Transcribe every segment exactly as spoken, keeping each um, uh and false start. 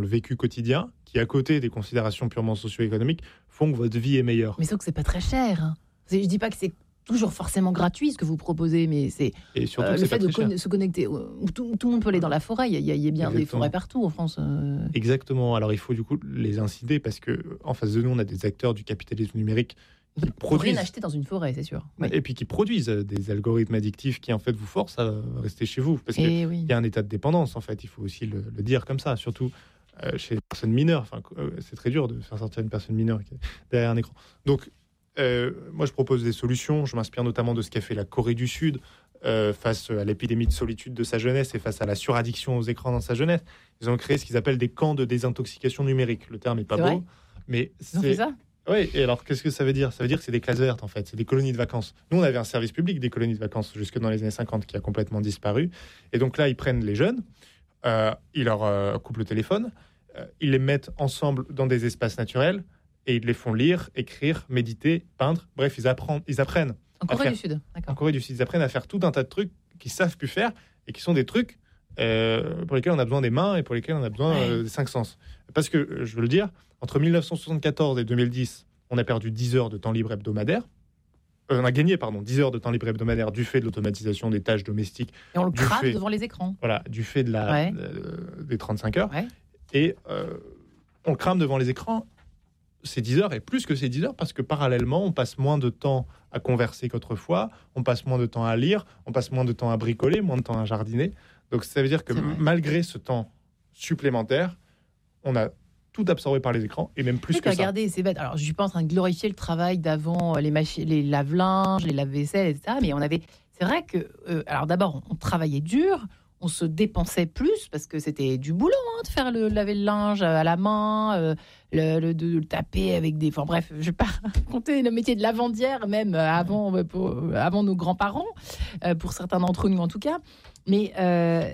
le vécu quotidien, qui, à côté des considérations purement socio-économiques, font que votre vie est meilleure. Mais sauf que c'est pas très cher. Hein. C'est, je dis pas que c'est toujours forcément gratuit ce que vous proposez, mais c'est, Et surtout, euh, que le c'est fait pas de très con- cher. se connecter. Où tout, tout le monde peut aller dans la forêt. Il y a, il y a- il y a bien Exactement. des forêts partout en France. euh. Exactement. Alors, il faut du coup les inciter parce que en face de nous, on a des acteurs du capitalisme numérique qui Vous pourriez produisent l'acheter dans une forêt, c'est sûr. Oui. et puis qui produisent des algorithmes addictifs qui en fait vous forcent à rester chez vous parce que Et oui. il y a un état de dépendance en fait. Il faut aussi le, le dire comme ça, surtout euh, chez les personnes mineures. Enfin, euh, c'est très dur de faire sortir une personne mineure qui est derrière un écran. Donc, euh, moi, je propose des solutions. Je m'inspire notamment de ce qu'a fait la Corée du Sud euh, face à l'épidémie de solitude de sa jeunesse et face à la suraddiction aux écrans dans sa jeunesse. Ils ont créé ce qu'ils appellent des camps de désintoxication numérique. Le terme est pas C'est beau, vrai mais Ils ont fait c'est ça. oui, et alors qu'est-ce que ça veut dire? Ça veut dire que c'est des classes vertes en fait, c'est des colonies de vacances. Nous, on avait un service public des colonies de vacances jusque dans les années cinquante qui a complètement disparu. Et donc là, ils prennent les jeunes, euh, ils leur euh, coupent le téléphone, euh, ils les mettent ensemble dans des espaces naturels et ils les font lire, écrire, méditer, peindre. Bref, ils apprennent. Ils apprennent En Corée faire- du Sud. en D'accord. Corée du Sud, ils apprennent à faire tout un tas de trucs qu'ils savent plus faire et qui sont des trucs euh, pour lesquels on a besoin des mains et pour lesquels on a besoin Ouais. euh, des cinq sens. Parce que, euh, je veux le dire, entre mille neuf cent soixante-quatorze et deux mille dix, on a perdu dix heures de temps libre hebdomadaire. Euh, on a gagné, pardon, dix heures de temps libre hebdomadaire du fait de l'automatisation des tâches domestiques, Et on le du crame fait- devant les écrans. voilà, du fait de la, Ouais. euh, des trente-cinq heures. Ouais. Et euh, on le crame devant les écrans ces dix heures et plus que ces dix heures parce que parallèlement, on passe moins de temps à converser qu'autrefois, on passe moins de temps à lire, on passe moins de temps à bricoler, moins de temps à jardiner. Donc ça veut dire que C'est vrai. malgré ce temps supplémentaire, on a tout absorbé par les écrans et même plus Oui, que ça. regardez, c'est bête. Alors, je suis pas en train de glorifier le travail d'avant, les machines, les lave-linges, les lave-vaisselle, et cetera. Mais on avait, c'est vrai que, euh, alors d'abord, on travaillait dur, on se dépensait plus parce que c'était du boulot hein, de faire le laver le linge à la main, euh, le, le- de le taper avec des. Enfin bref, je vais pas raconter le métier de lavandière même euh, avant, euh, pour- euh, avant nos grands-parents, euh, pour certains d'entre nous en tout cas. Mais euh,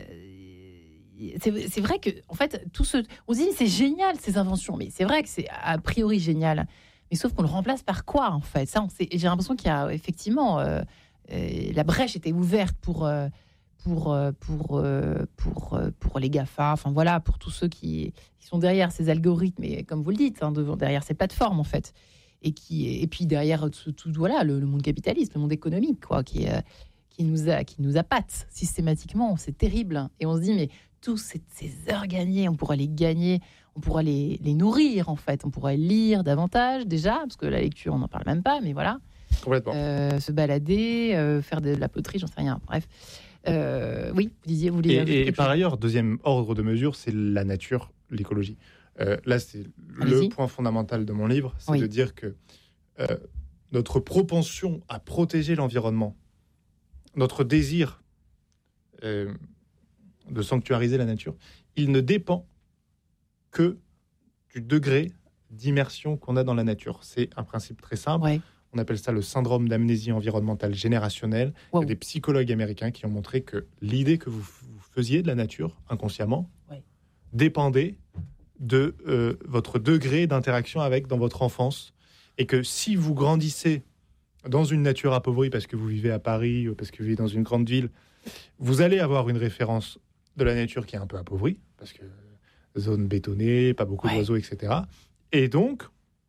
c'est c'est vrai que, en fait, tout ce. On se dit, c'est génial ces inventions, mais c'est vrai que c'est a priori génial. Mais sauf qu'on le remplace par quoi, en fait? Ça, on sait- j'ai l'impression qu'il y a effectivement. euh, euh, la brèche était ouverte pour. euh, pour, euh, pour, euh, pour, euh, pour les GAFA, enfin voilà, pour tous ceux qui, qui sont derrière ces algorithmes, et comme vous le dites, hein, devant, derrière ces plateformes, en fait. Et, qui, et puis derrière tout, tout voilà, le, le monde capitaliste, le monde économique, quoi, qui, euh, qui, nous a, qui nous appâte systématiquement. C'est terrible. Et on se dit, mais tous ces, ces heures gagnées, on pourrait les gagner, on pourrait les, les nourrir, en fait. On pourrait lire davantage, déjà, parce que la lecture, on n'en parle même pas, mais voilà. Complètement. Euh, se balader, euh, faire de la poterie, j'en sais rien. Bref. Euh, oui, vous disiez, vous vouliez Et, ajouter et quelque par chose. ailleurs, deuxième ordre de mesure, c'est la nature, l'écologie. Euh, là, c'est Allez-y. le point fondamental de mon livre, c'est Oui. de dire que euh, notre propension à protéger l'environnement, notre désir euh, de sanctuariser la nature, il ne dépend que du degré d'immersion qu'on a dans la nature. C'est un principe très simple. Ouais. On appelle ça le syndrome d'amnésie environnementale générationnelle. Il y Wow. a des psychologues américains qui ont montré que l'idée que vous, vous faisiez de la nature inconsciemment Ouais. dépendait de euh, votre degré d'interaction avec dans votre enfance. Et que si vous grandissez dans une nature appauvrie parce que vous vivez à Paris ou parce que vous vivez dans une grande ville, vous allez avoir une référence de la nature qui est un peu appauvrie, parce que zone bétonnée, pas beaucoup Ouais. d'oiseaux, et cetera. Et donc,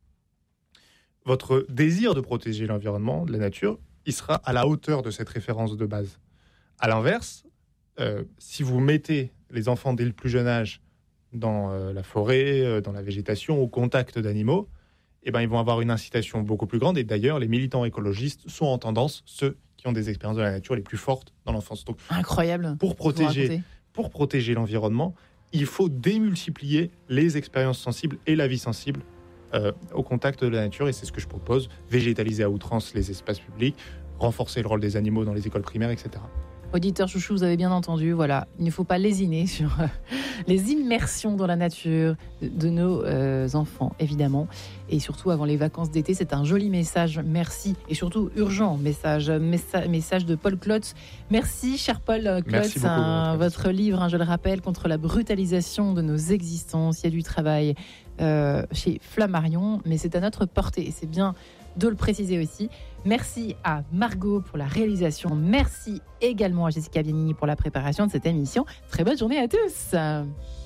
votre désir de protéger l'environnement, de la nature, il sera à la hauteur de cette référence de base. À l'inverse, euh, si vous mettez les enfants dès le plus jeune âge dans euh, la forêt, euh, dans la végétation, au contact d'animaux, eh ben, ils vont avoir une incitation beaucoup plus grande. Et d'ailleurs, les militants écologistes sont en tendance ceux qui ont des expériences de la nature les plus fortes dans l'enfance. Donc, Incroyable. pour Vous protéger, racontez. pour protéger l'environnement, il faut démultiplier les expériences sensibles et la vie sensible euh, au contact de la nature. Et c'est ce que je propose, végétaliser à outrance les espaces publics, renforcer le rôle des animaux dans les écoles primaires, et cetera. Auditeurs chouchou, vous avez bien entendu, voilà, il ne faut pas lésiner sur euh, les immersions dans la nature de, de nos euh, enfants, évidemment. Et surtout avant les vacances d'été, c'est un joli message, merci. Et surtout urgent message, messa- message de Paul Klotz. Merci, cher Paul Klotz. Merci beaucoup de hein, votre votre livre, hein, je le rappelle, contre la brutalisation de nos existences. Il y a du travail euh, chez Flammarion, mais c'est à notre portée. Et c'est bien de le préciser aussi. Merci à Margot pour la réalisation. Merci également à Jessica Bianini pour la préparation de cette émission. Très bonne journée à tous.